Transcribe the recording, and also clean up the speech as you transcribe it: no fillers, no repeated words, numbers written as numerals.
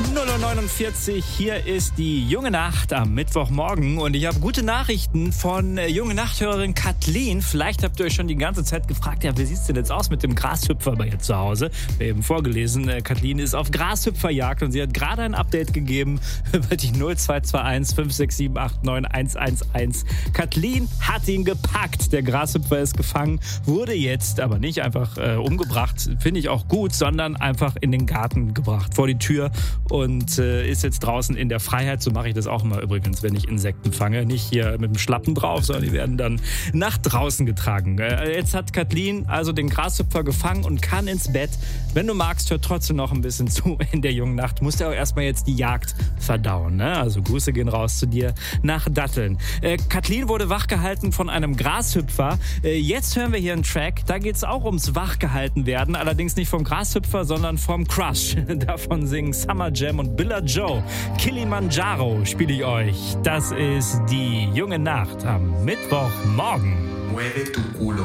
0:49 Uhr, hier ist die Junge Nacht am Mittwochmorgen und ich habe gute Nachrichten von Junge Nachthörerin Kathleen. Vielleicht habt ihr euch schon die ganze Zeit gefragt, ja, wie sieht's denn jetzt aus mit dem Grashüpfer bei ihr zu Hause? Wir haben eben vorgelesen, Kathleen ist auf Grashüpferjagd und sie hat gerade ein Update gegeben über die 0221 567 89 111. Kathleen hat ihn gepackt, der Grashüpfer ist gefangen, wurde jetzt aber nicht einfach umgebracht, finde ich auch gut, sondern einfach in den Garten gebracht, vor die Tür und ist jetzt draußen in der Freiheit. So mache ich das auch immer übrigens, wenn ich Insekten fange. Nicht hier mit dem Schlappen drauf, sondern die werden dann nach draußen getragen. Jetzt hat Kathleen also den Grashüpfer gefangen und kann ins Bett. Wenn du magst, hör trotzdem noch ein bisschen zu in der jungen Nacht. Musst ja auch erstmal jetzt die Jagd verdauen, ne? Also Grüße gehen raus zu dir nach Datteln. Kathleen wurde wachgehalten von einem Grashüpfer. Jetzt hören wir hier einen Track. Da geht es auch ums Wachgehalten werden. Allerdings nicht vom Grashüpfer, sondern vom Crush. Davon singen Summer Jam und Billa Joe. Kilimanjaro spiele ich euch. Das ist die junge Nacht am Mittwochmorgen. Mueve tu culo.